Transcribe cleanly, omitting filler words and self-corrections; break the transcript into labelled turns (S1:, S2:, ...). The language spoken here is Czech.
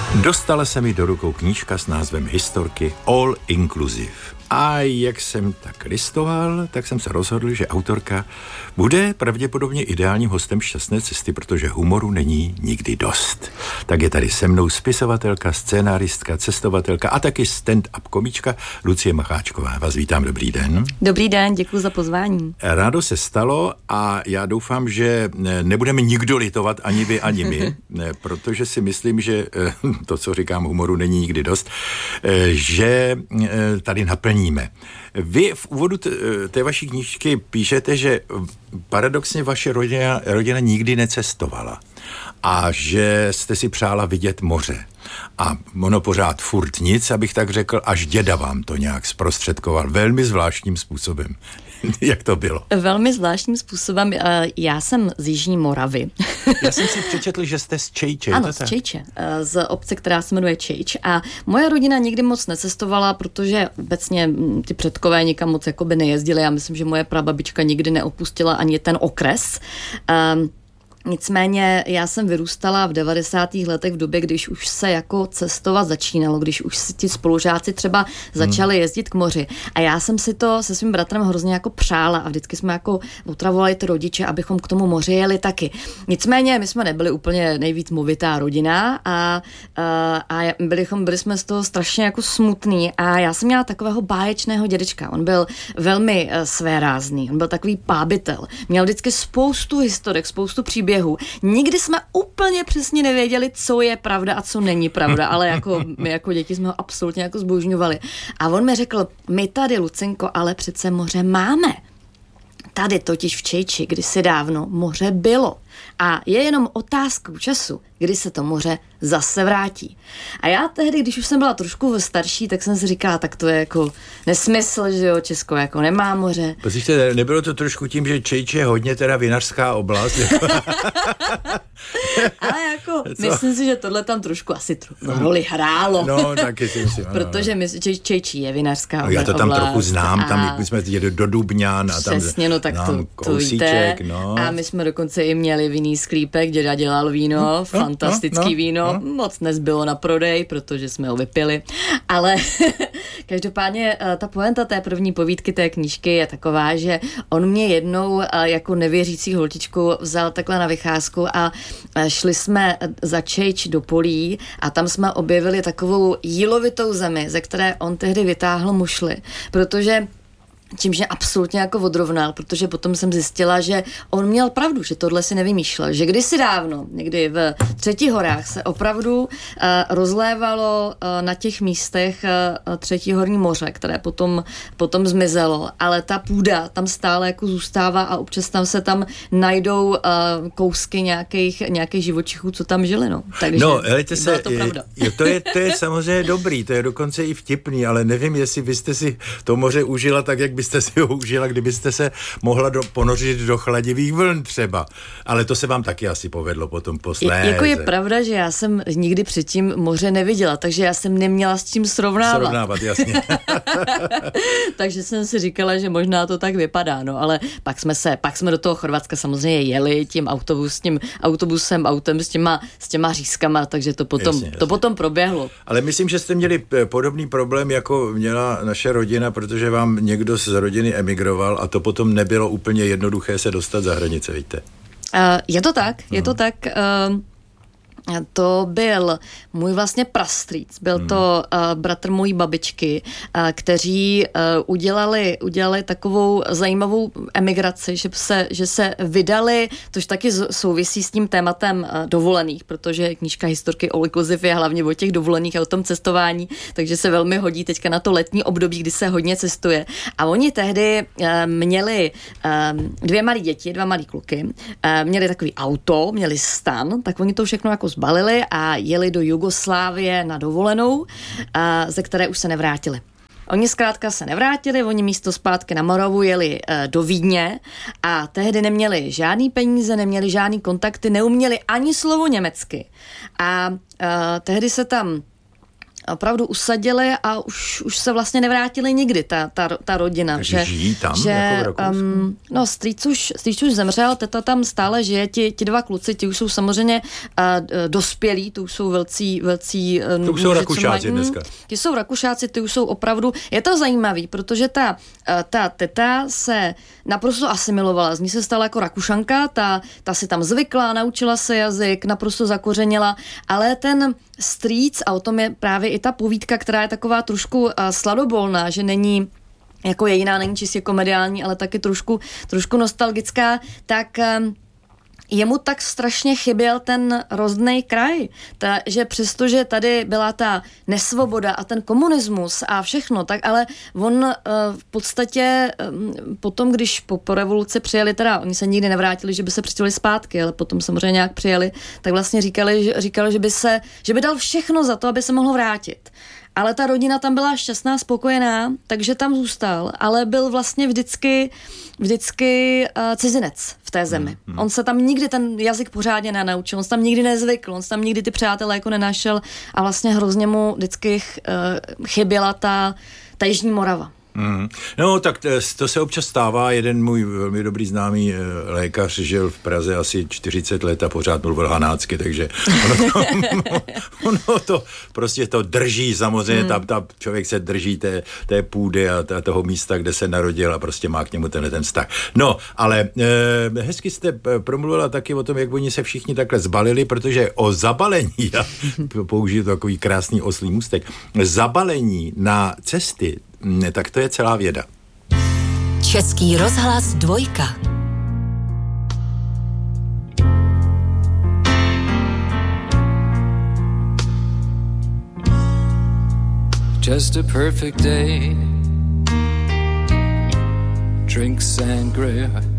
S1: Dostala se mi do rukou knížka s názvem Historky All Inclusive. A jak jsem tak listoval, tak jsem se rozhodl, že autorka bude pravděpodobně ideálním hostem Šťastné cesty, protože humoru není nikdy dost. Tak je tady se mnou spisovatelka, scénáristka, cestovatelka a taky stand-up komička Lucie Macháčková. Vás vítám, dobrý den.
S2: Dobrý den, děkuji za pozvání.
S1: Rádo se stalo a já doufám, že nebudeme nikdo litovat, ani vy, ani my, protože si myslím, že to, co říkám, humoru není nikdy dost, že tady naplníme. Vy v úvodu té vaší knížky píšete, že paradoxně vaše rodina nikdy necestovala a že jste si přála vidět moře. A ono pořád furt nic, abych tak řekl, až děda vám to nějak zprostředkoval velmi zvláštním způsobem. Jak to bylo?
S2: Velmi zvláštním způsobem. Já jsem z Jižní Moravy.
S1: Já jsem si přečetl, že jste z Čejče.
S2: Ano, z Čejče. Z obce, která se jmenuje Čejč. A moje rodina nikdy moc necestovala, protože obecně ty předkové nikam moc jakoby nejezdili. Já myslím, že moje prababička nikdy neopustila ani ten okres. Nicméně já jsem vyrůstala v 90. letech v době, když už se jako cestovat začínalo, když už si ti spolužáci třeba začali jezdit k moři. A já jsem si to se svým bratrem hrozně jako přála a vždycky jsme jako otravovali ty rodiče, abychom k tomu moři jeli taky. Nicméně my jsme nebyli úplně nejvíc movitá rodina a byli jsme z toho strašně jako smutný a já jsem měla takového báječného dědečka. On byl velmi svérázný, on byl takový pábitel. Měl vždycky spoustu historek, spoustu příběhů. Nikdy jsme úplně přesně nevěděli, co je pravda a co není pravda, ale jako my jako děti jsme ho absolutně jako zbožňovali. A on mi řekl, my tady, Lucinko, ale přece moře máme. Tady totiž v Čejči kdysi dávno moře bylo. A je jenom otázkou času, kdy se to moře zase vrátí. A já tehdy, když už jsem byla trošku starší, tak jsem si říkala, tak to je jako nesmysl, že jo, Česko jako nemá moře.
S1: Poslyšte, nebylo to trošku tím, že Čejč je hodně teda vinařská oblast?
S2: Ale jako, myslím si, že tohle tam trošku asi roli hrálo.
S1: No, taky si myslím.
S2: Protože Čejčí je vinařská oblast.
S1: Já to tam trochu znám, tam my jsme jeli do Dubňan a tam
S2: přesně, no tak to víte. No. A my jsme dokonce i měli vinný sklípek, děda dělal víno, fantastický víno, moc nezbylo na prodej, protože jsme ho vypili, ale každopádně ta poenta té první povídky té knížky je taková, že on mě jednou jako nevěřící holčičku vzal takhle na vycházku a šli jsme za Čejč do polí a tam jsme objevili takovou jílovitou zemi, ze které on tehdy vytáhl mušli, protože čímž mě absolutně jako odrovnal, protože potom jsem zjistila, že on měl pravdu, že tohle si nevymýšlel, že kdysi dávno, někdy v Třetích horách se opravdu rozlévalo na těch místech Třetí horní moře, které potom zmizelo, ale ta půda tam stále jako zůstává a občas tam se tam najdou kousky nějakých živočichů, co tam žili, no. Takže byla to pravda.
S1: To je samozřejmě dobrý, to je dokonce i vtipný, ale nevím, jestli byste si to moře užila tak, jak byste si ho užila, kdybyste se mohla ponořit do chladivých vln třeba. Ale to se vám taky asi povedlo potom posléze.
S2: Jako je pravda, že já jsem nikdy předtím moře neviděla, takže já jsem neměla s čím srovnávat,
S1: jasně.
S2: Takže jsem si říkala, že možná to tak vypadá, no, ale pak jsme do toho Chorvatska samozřejmě jeli tím autobusem, autem s těma řízkama, takže to potom proběhlo.
S1: Ale myslím, že jste měli podobný problém, jako měla naše rodina, protože vám někdo z rodiny emigroval a to potom nebylo úplně jednoduché se dostat za hranice, víte?
S2: Je to tak. To byl můj vlastně prastrýc, byl to bratr mojí babičky, kteří udělali takovou zajímavou emigraci, že se vydali, tož taky souvisí s tím tématem dovolených, protože knížka Historky All Inclusive je hlavně o těch dovolených a o tom cestování, takže se velmi hodí teďka na to letní období, kdy se hodně cestuje. A oni tehdy měli dva malí kluky, měli takový auto, měli stan, tak oni to všechno jako zbalili a jeli do Jugoslávie na dovolenou, ze které už se nevrátili. Oni zkrátka se nevrátili, oni místo zpátky na Moravu jeli do Vídně a tehdy neměli žádný peníze, neměli žádný kontakty, neuměli ani slovo německy. A tehdy se tam opravdu usadili a už se vlastně nevrátili nikdy, ta rodina.
S1: Takže žijí tam, jako v Rakousku?
S2: No, strýc už zemřel, teta tam stále žije, ti dva kluci, ti už jsou samozřejmě dospělí, to už jsou velcí
S1: to už jsou Rakušáci dneska.
S2: Ti jsou Rakušáci, ty už jsou opravdu, je to zajímavý, protože ta teta se naprosto asimilovala, z ní se stala jako Rakušanka, ta si tam zvykla, naučila se jazyk, naprosto zakořenila, ale ten strýc, a o tom je právě i ta povídka, která je taková trošku sladobolná, že není jako jiná, není čistě komediální, ale taky trošku nostalgická, tak jemu tak strašně chyběl ten rodný kraj, že přestože tady byla ta nesvoboda a ten komunismus a všechno, tak ale on v podstatě potom, když po revoluci přijeli, teda oni se nikdy nevrátili, že by se přijeli zpátky, ale potom samozřejmě nějak přijeli, tak vlastně říkali, že by dal všechno za to, aby se mohl vrátit. Ale ta rodina tam byla šťastná, spokojená, takže tam zůstal, ale byl vlastně vždycky cizinec v té zemi. On se tam nikdy ten jazyk pořádně nenaučil, on se tam nikdy nezvykl, on se tam nikdy ty přátelé jako nenašel a vlastně hrozně mu vždycky chyběla ta Jižní Morava.
S1: No, tak to se občas stává. Jeden můj velmi dobrý známý lékař žil v Praze asi 40 let a pořád mluvil hanácky, takže ono to prostě to drží samozřejmě, ta člověk se drží té půdy a toho místa, kde se narodil a prostě má k němu ten vztah. No, ale hezky jste promluvila taky o tom, jak oni se všichni takhle zbalili, protože o zabalení, já použiju takový krásný oslý můstek, zabalení na cesty, tak to je celá věda.
S3: Český rozhlas 2.
S4: Just a perfect day. Drink sangria